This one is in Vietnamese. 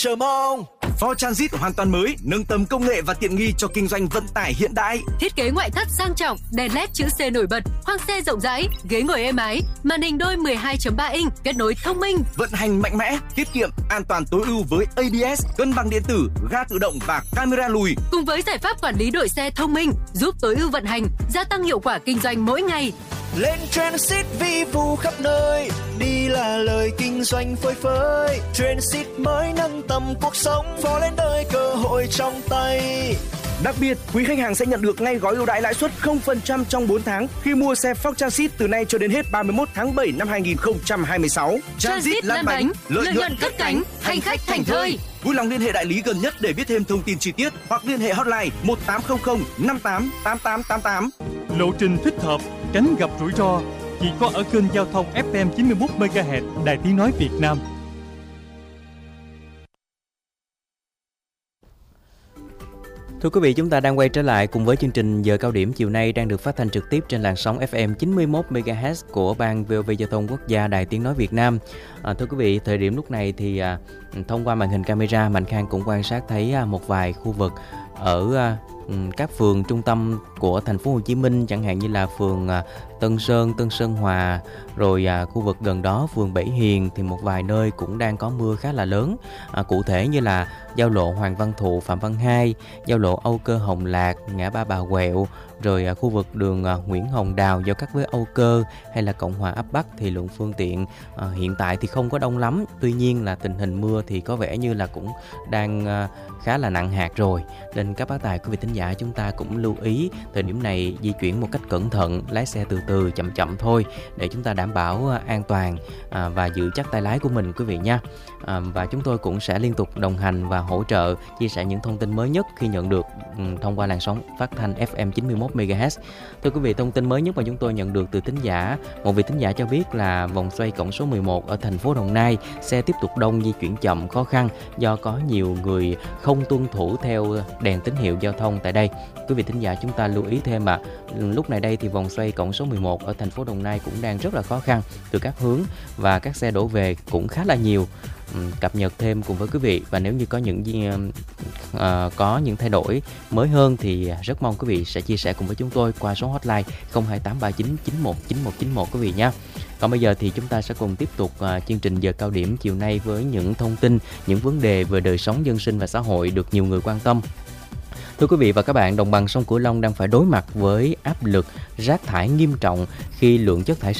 Chờ mong. Ford Transit hoàn toàn mới, nâng tầm công nghệ và tiện nghi cho kinh doanh vận tải hiện đại. Thiết kế ngoại thất sang trọng, đèn LED chữ C nổi bật, khoang xe rộng rãi, ghế ngồi êm ái, màn hình đôi 12.3 inch, kết nối thông minh, vận hành mạnh mẽ, tiết kiệm, an toàn tối ưu với ABS, cân bằng điện tử, ga tự động và camera lùi. Cùng với giải pháp quản lý đội xe thông minh, giúp tối ưu vận hành, gia tăng hiệu quả kinh doanh mỗi ngày. Lên Transit vi vu khắp nơi, đi là lời kinh doanh phơi phới. Transit mới nâng tầm cuộc sống, phó lên đời cơ hội trong tay. Đặc biệt, quý khách hàng sẽ nhận được ngay gói ưu đãi lãi suất 0% trong 4 tháng khi mua xe Ford Transit từ nay cho đến hết 31 tháng 7 năm 2026. Transit lăn bánh, lợi nhuận cất cánh, hành khách thành thơi. Vui lòng liên hệ đại lý gần nhất để biết thêm thông tin chi tiết hoặc liên hệ hotline 1800 58 8888. Lộ trình thích hợp, tránh gặp rủi ro chỉ có ở kênh giao thông FM 91 MHz Đài Tiếng nói Việt Nam. Thưa quý vị, chúng ta đang quay trở lại cùng với chương trình Giờ Cao Điểm chiều nay đang được phát thanh trực tiếp trên làn sóng FM 91 MHz của Ban VOV Giao thông Quốc gia Đài Tiếng nói Việt Nam. Thưa quý vị, thời điểm lúc này thì thông qua màn hình camera, Mạnh Khang cũng quan sát thấy một vài khu vực ở các phường trung tâm của thành phố Hồ Chí Minh, chẳng hạn như là phường Tân Sơn, Tân Sơn Hòa, rồi khu vực gần đó phường Bảy Hiền thì một vài nơi cũng đang có mưa khá là lớn. Cụ thể như là giao lộ Hoàng Văn Thụ, Phạm Văn Hai, giao lộ Âu Cơ Hồng Lạc, ngã ba Bà Quẹo, rồi khu vực đường Nguyễn Hồng Đào giao cắt với Âu Cơ hay là Cộng Hòa ấp Bắc thì lượng phương tiện hiện tại thì không có đông lắm. Tuy nhiên là tình hình mưa thì có vẻ như là cũng đang khá là nặng hạt rồi, nên các bác tài quý vị thính giả chúng ta cũng lưu ý thời điểm này di chuyển một cách cẩn thận, lái xe từ từ chậm chậm thôi để chúng ta đảm bảo an toàn và giữ chắc tay lái của mình quý vị nha. Và chúng tôi cũng sẽ liên tục đồng hành và hỗ trợ chia sẻ những thông tin mới nhất khi nhận được thông qua làn sóng phát thanh FM 91 MHz. Thưa quý vị, thông tin mới nhất mà chúng tôi nhận được từ thính giả, một vị thính giả cho biết là vòng xoay cổng số 11 ở thành phố Đồng Nai xe tiếp tục đông, di chuyển chậm, khó khăn do có nhiều người không tuân thủ theo đèn tín hiệu giao thông tại đây. Quý vị thính giả chúng ta lưu ý thêm mà lúc này đây thì vòng xoay cổng số 11 ở thành phố Đồng Nai cũng đang rất là khó khăn từ các hướng và các xe đổ về cũng khá là nhiều. Cập nhật thêm cùng với quý vị, và nếu như có những thay đổi mới hơn thì rất mong quý vị sẽ chia sẻ cùng với chúng tôi qua số hotline 02839 919191 quý vị nhé. Còn bây giờ thì chúng ta sẽ cùng tiếp tục chương trình Giờ Cao Điểm chiều nay với những thông tin, những vấn đề về đời sống dân sinh và xã hội được nhiều người quan tâm. Thưa quý vị và các bạn, đồng bằng sông Cửu Long đang phải đối mặt với áp lực rác thải nghiêm trọng khi lượng chất thải